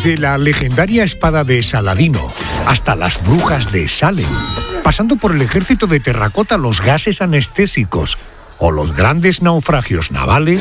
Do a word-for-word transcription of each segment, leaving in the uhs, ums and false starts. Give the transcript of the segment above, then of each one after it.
Desde la legendaria espada de Saladino hasta las brujas de Salem, pasando por el ejército de terracota, los gases anestésicos o los grandes naufragios navales,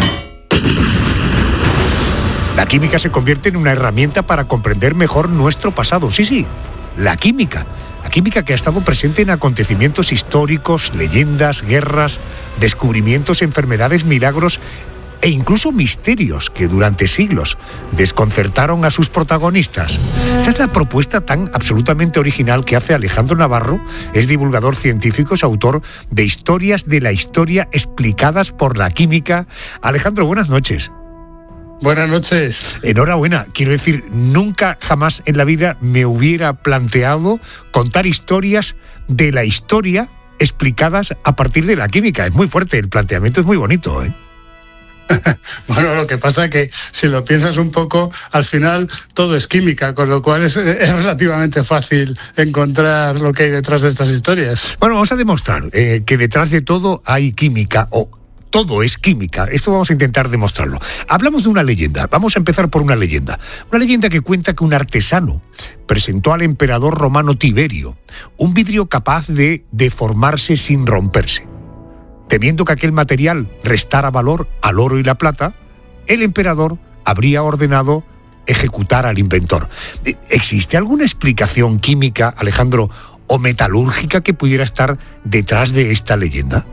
la química se convierte en una herramienta para comprender mejor nuestro pasado. Sí, sí, la química. La química que ha estado presente en acontecimientos históricos, leyendas, guerras, descubrimientos, enfermedades, milagros e incluso misterios que durante siglos desconcertaron a sus protagonistas. Esta es la propuesta tan absolutamente original que hace Alejandro Navarro. Es divulgador científico, es autor de Historias de la Historia explicadas por la química. Alejandro, buenas noches. Buenas noches. Enhorabuena. Quiero decir, nunca jamás en la vida me hubiera planteado contar historias de la historia explicadas a partir de la química. Es muy fuerte, el planteamiento es muy bonito, ¿eh? Bueno, lo que pasa es que si lo piensas un poco, al final todo es química, con lo cual es, es relativamente fácil encontrar lo que hay detrás de estas historias. Bueno, vamos a demostrar eh, que detrás de todo hay química, o todo es química. Esto vamos a intentar demostrarlo. Hablamos de una leyenda. Vamos a empezar por una leyenda. Una leyenda que cuenta que un artesano presentó al emperador romano Tiberio un vidrio capaz de deformarse sin romperse. Temiendo que aquel material restara valor al oro y la plata, el emperador habría ordenado ejecutar al inventor. ¿Existe alguna explicación química, Alejandro, o metalúrgica que pudiera estar detrás de esta leyenda?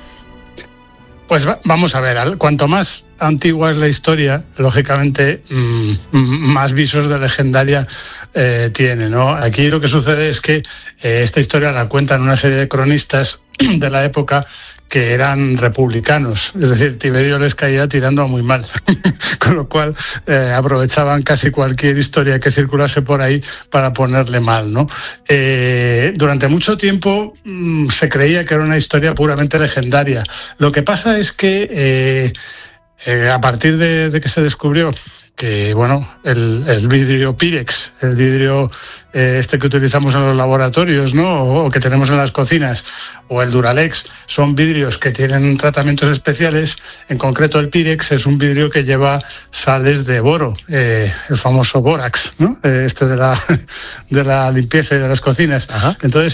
Pues va, vamos a ver, cuanto más antigua es la historia, lógicamente mmm, más visos de legendaria eh, tiene, ¿no? Aquí lo que sucede es que eh, esta historia la cuentan una serie de cronistas de la época que eran republicanos, es decir, Tiberio les caía tirando a muy mal, con lo cual eh, aprovechaban casi cualquier historia que circulase por ahí para ponerle mal, ¿no? Eh, durante mucho tiempo mmm, se creía que era una historia puramente legendaria. Lo que pasa es que eh, eh, a partir de, de que se descubrió que, bueno, el, el vidrio Pirex, el vidrio eh, este que utilizamos en los laboratorios, ¿no? O, o que tenemos en las cocinas, o el Duralex, son vidrios que tienen tratamientos especiales. En concreto, el Pirex es un vidrio que lleva sales de boro, eh, el famoso bórax, ¿no? Eh, este de la, de la limpieza y de las cocinas. Ajá. Entonces,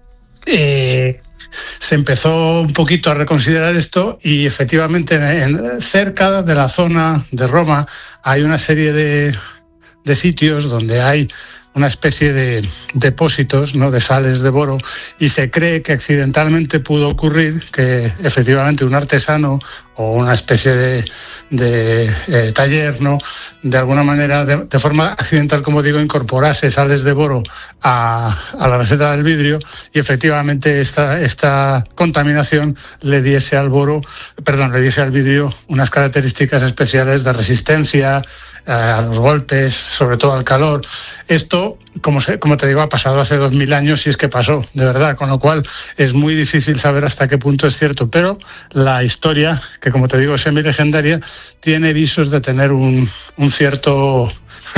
eh, se empezó un poquito a reconsiderar esto y efectivamente en, cerca de la zona de Roma hay una serie de, de sitios donde hay una especie de depósitos, ¿no?, de sales de boro, y se cree que accidentalmente pudo ocurrir que efectivamente un artesano o una especie de, de eh, taller, ¿no?, de alguna manera, de, de forma accidental, como digo, incorporase sales de boro a, a la receta del vidrio, y efectivamente esta, esta contaminación le diese al boro, perdón, le diese al vidrio unas características especiales de resistencia a los golpes, sobre todo al calor. Esto, como, se, como te digo, ha pasado hace dos mil años, si es que pasó, de verdad, con lo cual es muy difícil saber hasta qué punto es cierto, pero la historia, que como te digo es semi-legendaria, tiene visos de tener un, un cierto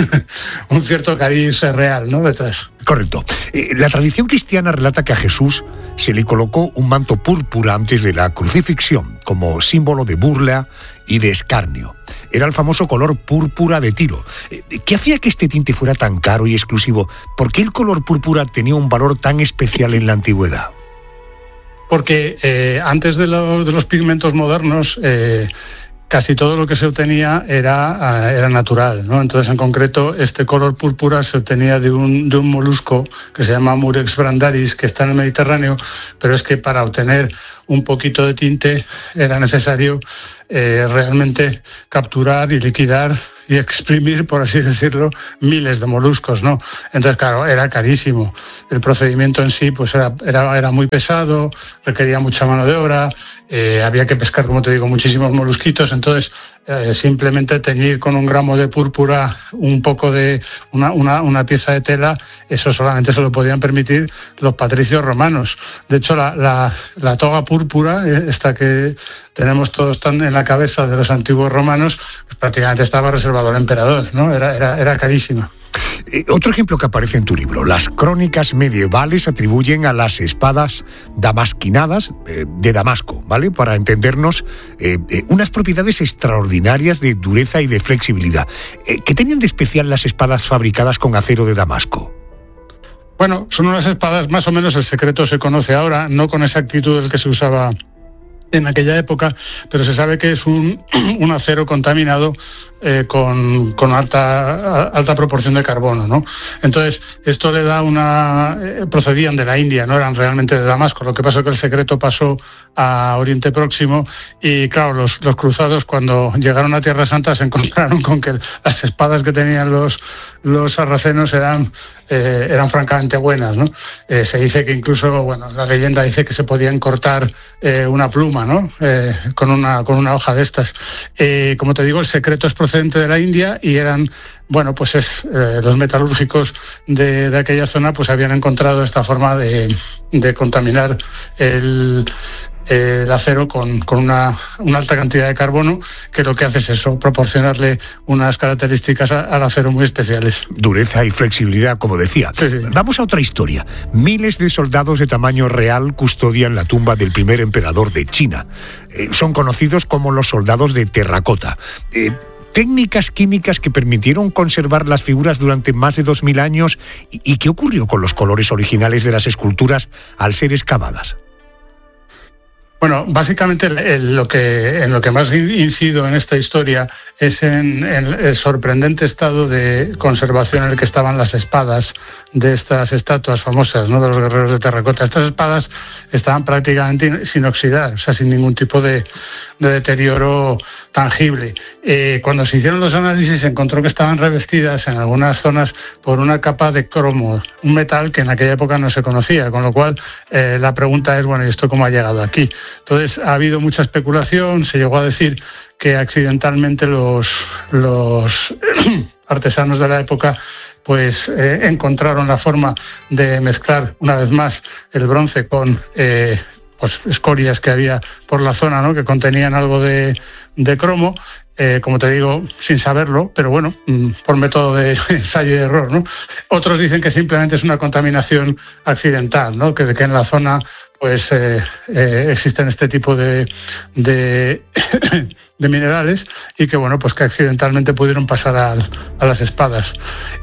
un cierto cariz real, ¿no?, detrás. Correcto. Eh, la tradición cristiana relata que a Jesús se le colocó un manto púrpura antes de la crucifixión, como símbolo de burla y de escarnio. Era el famoso color púrpura de Tiro. Eh, ¿Qué hacía que este tinte fuera tan caro y exclusivo? ¿Por qué el color púrpura tenía un valor tan especial en la antigüedad? Porque eh, antes de, lo, de los pigmentos modernos, eh, casi todo lo que se obtenía era, era natural, ¿no? Entonces, en concreto, este color púrpura se obtenía de un, de un molusco que se llama Murex brandaris, que está en el Mediterráneo, pero es que para obtener un poquito de tinte era necesario eh, realmente capturar y liquidar y exprimir, por así decirlo, miles de moluscos, ¿no? Entonces, claro, era carísimo. El procedimiento en sí, pues era, era, era muy pesado, requería mucha mano de obra, eh, había que pescar, como te digo, muchísimos molusquitos. Entonces, eh, simplemente teñir con un gramo de púrpura un poco de una, una, una pieza de tela, eso solamente se lo podían permitir los patricios romanos. De hecho, la, la, la toga púrpura, eh, esta que tenemos todos tan en la cabeza de los antiguos romanos, pues prácticamente estaba reservado al emperador, ¿no? Era, era, era carísima. Eh, otro ejemplo que aparece en tu libro, las crónicas medievales atribuyen a las espadas damasquinadas eh, de Damasco, ¿vale? Para entendernos, eh, eh, unas propiedades extraordinarias de dureza y de flexibilidad. Eh, ¿Qué tenían de especial las espadas fabricadas con acero de Damasco? Bueno, son unas espadas, más o menos el secreto se conoce ahora, no con exactitud el que se usaba en aquella época, pero se sabe que es un, un acero contaminado eh, con, con alta, alta proporción de carbono, ¿no? Entonces, esto le da una... Eh, procedían de la India, no eran realmente de Damasco. Lo que pasó es que el secreto pasó a Oriente Próximo y, claro, los, los cruzados, cuando llegaron a Tierra Santa, se encontraron con que las espadas que tenían los, los sarracenos eran, eh, eran francamente buenas, ¿no? Eh, se dice que incluso, bueno, la leyenda dice que se podían cortar eh, una pluma, ¿no? Eh, con una con una hoja de estas. Eh, como te digo, el secreto es procedente de la India y eran, bueno, pues es eh, los metalúrgicos de, de aquella zona pues habían encontrado esta forma de, de contaminar el el acero con, con una, una alta cantidad de carbono, que lo que hace es eso, proporcionarle unas características a, al acero muy especiales. Dureza y flexibilidad, como decía. Sí, sí. Vamos a otra historia. Miles de soldados de tamaño real custodian la tumba del primer emperador de China. Eh, son conocidos como los soldados de terracota. Eh, técnicas químicas que permitieron conservar las figuras durante más de dos mil años. ¿Y, y qué ocurrió con los colores originales de las esculturas al ser excavadas? Bueno, básicamente el, lo que, en lo que más incido en esta historia es en, en el sorprendente estado de conservación en el que estaban las espadas de estas estatuas famosas, ¿no?, de los guerreros de terracota. Estas espadas estaban prácticamente sin oxidar, o sea, sin ningún tipo de, de deterioro tangible. Eh, cuando se hicieron los análisis se encontró que estaban revestidas en algunas zonas por una capa de cromo, un metal que en aquella época no se conocía, con lo cual eh, la pregunta es, bueno, ¿y esto cómo ha llegado aquí? Entonces ha habido mucha especulación, se llegó a decir que accidentalmente los, los artesanos de la época pues eh, encontraron la forma de mezclar una vez más el bronce con eh, pues escorias que había por la zona, ¿no?, que contenían algo de, de cromo, eh, como te digo, sin saberlo, pero bueno, por método de ensayo y error, ¿no? Otros dicen que simplemente es una contaminación accidental, ¿no?, que, que en la zona pues eh, eh, existen este tipo de, de, de minerales y que, bueno, pues que accidentalmente pudieron pasar a, a las espadas.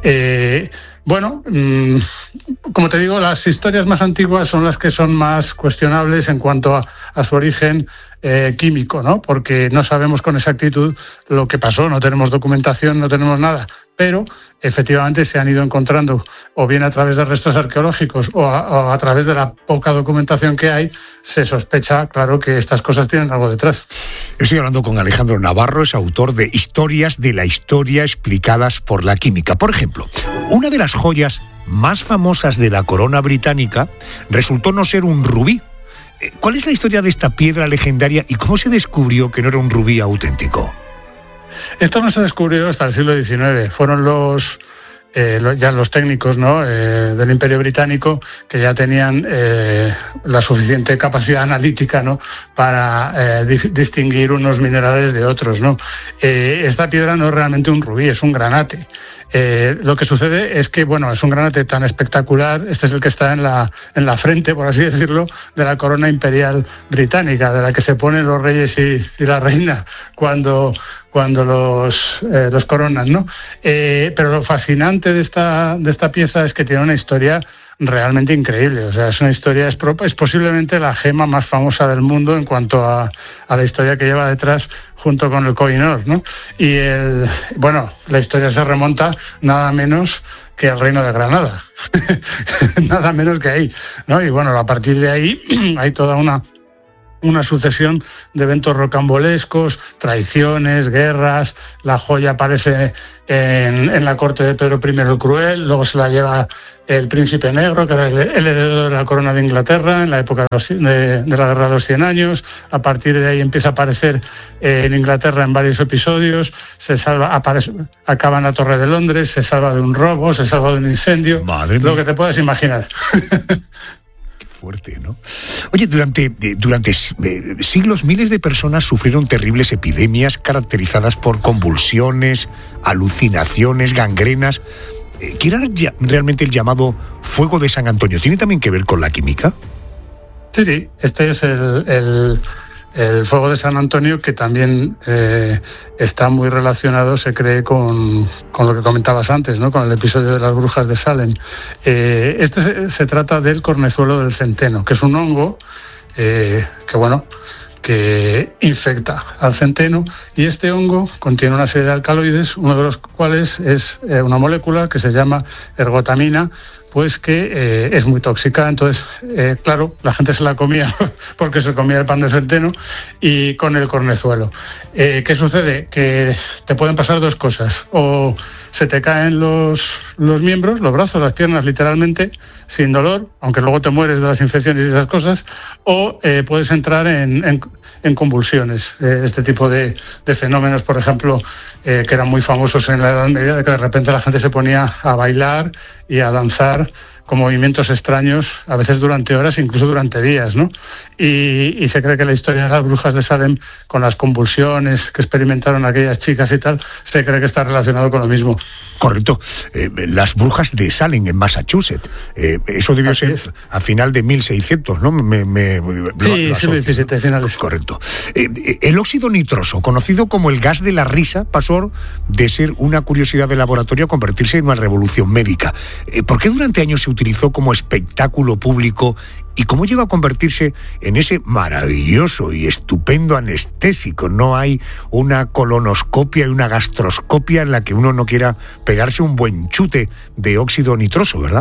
Eh, Bueno, mmm, como te digo, las historias más antiguas son las que son más cuestionables en cuanto a, a su origen eh, químico, ¿no? Porque no sabemos con exactitud lo que pasó, no tenemos documentación, no tenemos nada, pero efectivamente se han ido encontrando, o bien a través de restos arqueológicos o a, o a través de la poca documentación que hay, se sospecha, claro, que estas cosas tienen algo detrás. Estoy hablando con Alejandro Navarro, es autor de Historias de la Historia explicadas por la química. Por ejemplo, una de las joyas más famosas de la corona británica resultó no ser un rubí. ¿Cuál es la historia de esta piedra legendaria y cómo se descubrió que no era un rubí auténtico? Esto no se descubrió hasta el siglo diecinueve. Fueron los... Eh, ya los técnicos, ¿no?, eh, del Imperio Británico, que ya tenían eh, la suficiente capacidad analítica, ¿no?, para eh, di- distinguir unos minerales de otros, ¿no? Eh, esta piedra no es realmente un rubí, es un granate. Eh, lo que sucede es que, bueno, es un granate tan espectacular, este es el que está en la, en la frente, por así decirlo, de la corona imperial británica, de la que se ponen los reyes y, y la reina cuando... cuando los, eh, los coronan, ¿no? Eh, pero lo fascinante de esta, de esta pieza es que tiene una historia realmente increíble. O sea, es una historia, es, pro, es posiblemente la gema más famosa del mundo en cuanto a, a la historia que lleva detrás junto con el Koh-i-Noor, ¿no? Y el, bueno, la historia se remonta nada menos que al Reino de Granada. Nada menos que ahí, ¿no? Y bueno, a partir de ahí hay toda una una sucesión de eventos rocambolescos, traiciones, guerras. La joya aparece en, en la corte de Pedro primero el Cruel, luego se la lleva el Príncipe Negro, que era el, el heredero de la corona de Inglaterra en la época de, los, de, de la Guerra de los Cien Años. A partir de ahí empieza a aparecer eh, en Inglaterra en varios episodios, se salva, aparece, acaba en la Torre de Londres, se salva de un robo, se salva de un incendio, Madre lo mía. que te puedes imaginar. Fuerte, ¿no? Oye, durante, durante eh, siglos miles de personas sufrieron terribles epidemias caracterizadas por convulsiones, alucinaciones, gangrenas. ¿Qué era ya realmente el llamado fuego de San Antonio? ¿Tiene también que ver con la química? Sí, sí, este es el... el... El fuego de San Antonio, que también eh, está muy relacionado, se cree, con, con lo que comentabas antes, ¿no? Con el episodio de las brujas de Salem. Eh, este se, se trata del cornezuelo del centeno, que es un hongo eh, que, bueno, que infecta al centeno, y este hongo contiene una serie de alcaloides, uno de los cuales es eh, una molécula que se llama ergotamina, pues que eh, es muy tóxica. Entonces, eh, claro, la gente se la comía porque se comía el pan de centeno y con el cornezuelo. Eh, ¿Qué sucede? Que te pueden pasar dos cosas. O se te caen los, los miembros, los brazos, las piernas, literalmente, sin dolor, aunque luego te mueres de las infecciones y esas cosas, o eh, puedes entrar en, en, en convulsiones. Eh, este tipo de, de fenómenos, por ejemplo, eh, que eran muy famosos en la Edad Media, de que de repente la gente se ponía a bailar y a danzar con movimientos extraños, a veces durante horas, incluso durante días, ¿no? Y, y se cree que la historia de las brujas de Salem, con las convulsiones que experimentaron aquellas chicas y tal, se cree que está relacionado con lo mismo. Correcto. Eh, las brujas de Salem, en Massachusetts. Eh, eso debió Así ser es. a final de mil seiscientos, ¿no? Me, me, me, sí, siglo diecisiete, finales. Correcto. Eh, el óxido nitroso, conocido como el gas de la risa, pasó de ser una curiosidad de laboratorio a convertirse en una revolución médica. Eh, ¿Por qué durante años se utilizó como espectáculo público y cómo llegó a convertirse en ese maravilloso y estupendo anestésico? No hay una colonoscopia y una gastroscopia en la que uno no quiera pegarse un buen chute de óxido nitroso, ¿verdad?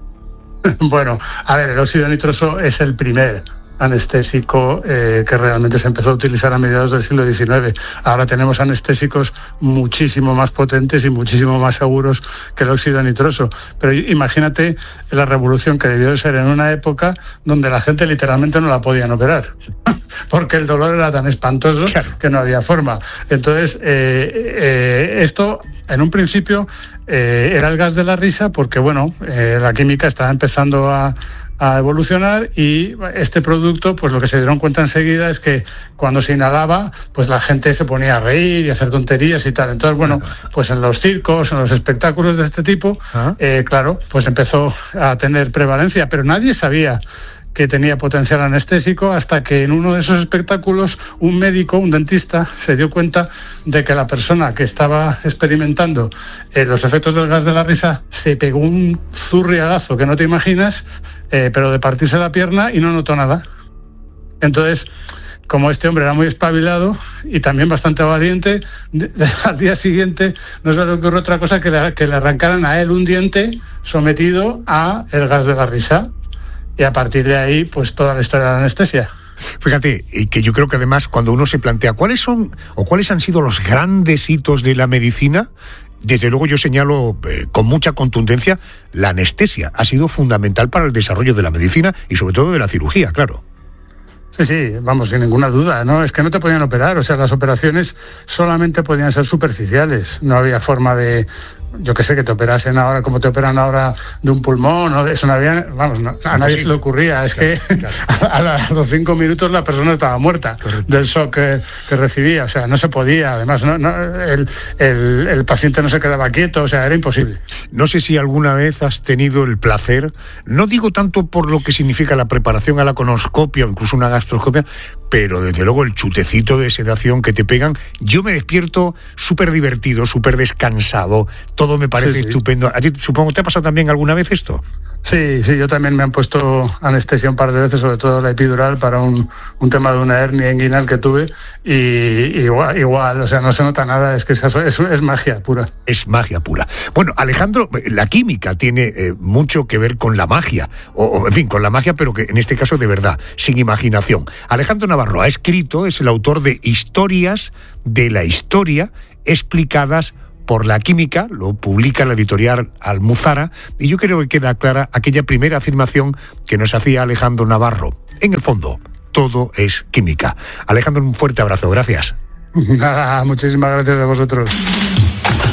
Bueno, a ver, el óxido nitroso es el primer anestésico eh, que realmente se empezó a utilizar a mediados del siglo diecinueve. Ahora tenemos anestésicos muchísimo más potentes y muchísimo más seguros que el óxido nitroso. Pero imagínate la revolución que debió de ser en una época donde la gente literalmente no la podían operar, porque el dolor era tan espantoso, claro, que no había forma. Entonces, eh, eh, esto en un principio eh, era el gas de la risa, porque bueno, eh, la química estaba empezando a a evolucionar, y este producto, pues lo que se dieron cuenta enseguida es que cuando se inhalaba, pues la gente se ponía a reír y a hacer tonterías y tal. Entonces, bueno, pues en los circos, en los espectáculos de este tipo, eh, claro, pues empezó a tener prevalencia, pero nadie sabía que tenía potencial anestésico hasta que en uno de esos espectáculos un médico, un dentista, se dio cuenta de que la persona que estaba experimentando eh, los efectos del gas de la risa se pegó un zurriagazo que no te imaginas, eh, pero de partirse la pierna, y no notó nada. Entonces, como este hombre era muy espabilado y también bastante valiente, de, de, al día siguiente no se le ocurrió otra cosa que le, que le arrancaran a él un diente sometido a el gas de la risa. Y a partir de ahí, pues toda la historia de la anestesia. Fíjate, que yo creo que además cuando uno se plantea cuáles son o cuáles han sido los grandes hitos de la medicina, desde luego yo señalo eh, con mucha contundencia, la anestesia ha sido fundamental para el desarrollo de la medicina y sobre todo de la cirugía, claro. Sí, sí, vamos, sin ninguna duda, ¿no? Es que no te podían operar, o sea, las operaciones solamente podían ser superficiales, no había forma de, yo que sé, que te operasen ahora como te operan ahora de un pulmón, o de eso no había, vamos, no, a nadie sí se le ocurría, es claro, que claro. a, a los cinco minutos la persona estaba muerta. Correcto. Del shock que, que recibía, o sea, no se podía, además no, no, el, el, el paciente no se quedaba quieto, o sea, era imposible. No sé si alguna vez has tenido el placer, no digo tanto por lo que significa la preparación a la colonoscopia o incluso una gastroscopia, pero desde luego el chutecito de sedación que te pegan, yo me despierto súper divertido, súper descansado, todo me parece sí, sí. estupendo. ¿A ti, supongo, te ha pasado también alguna vez esto? Sí, sí, yo también me han puesto anestesia un par de veces, sobre todo la epidural, para un, un tema de una hernia inguinal que tuve, y igual, igual, o sea, no se nota nada, es que es, es, es magia pura. Es magia pura. Bueno, Alejandro, la química tiene eh, mucho que ver con la magia, o, o en fin, con la magia, pero que en este caso de verdad, sin imaginación. Alejandro Navarro ha escrito, es el autor de Historias de la Historia explicadas por la química, lo publica la editorial Almuzara, y yo creo que queda clara aquella primera afirmación que nos hacía Alejandro Navarro. En el fondo, todo es química. Alejandro, un fuerte abrazo, gracias. Nada, muchísimas gracias a vosotros.